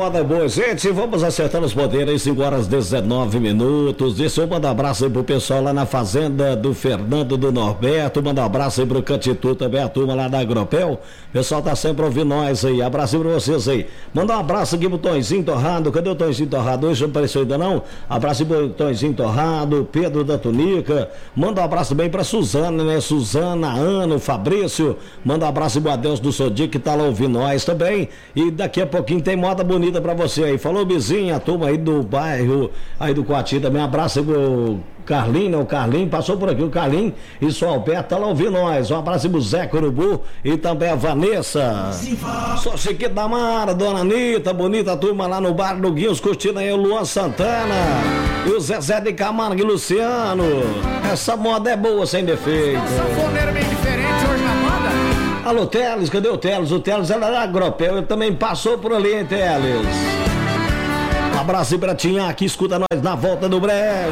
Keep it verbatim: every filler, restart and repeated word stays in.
moda é boa, gente. Vamos acertando os poderes, cinco horas dezenove minutos. Deixa eu mandar um abraço aí pro pessoal lá na fazenda do Fernando do Norberto. Mandar um abraço aí pro Cantitu também, a turma lá da Agropel. O pessoal tá sempre ouvindo nós aí. Abraço pra vocês aí. Mandar um abraço aqui pro Tonzinho Torrado. Cadê o Tonzinho Torrado? Hoje não apareceu ainda não. Abraço pro Tonzinho Torrado, Pedro da Tunica. Manda um abraço bem pra Suzana, né? Suzana, Ana, o Fabrício. Manda um abraço pro Adeus do Sodic que tá lá ouvindo nós também. E daqui a pouquinho tem moda bonita pra você aí. Falou, Bizinha, a turma aí do bairro, aí do Coati também. Abraço aí pro Carlinho, né? O Carlinho passou por aqui, o Carlinho e só Alberto tá lá ouvindo nós. Um abraço pro Zé Corubu e também a Vanessa. Só Chiquito da Mara, Dona Anitta, bonita a turma lá no bar do Guinhos, curtindo aí o Luan Santana e o Zezé de Camargo e Luciano. Essa moda é boa, sem defeito. Sanfoneiro meio diferente hoje na moda. Alô, Teles, cadê o Teles? O Teles era da Agropel, ele também passou por ali, hein, Teles? Um abraço aí pra Tinha, que escuta nós na volta do breve.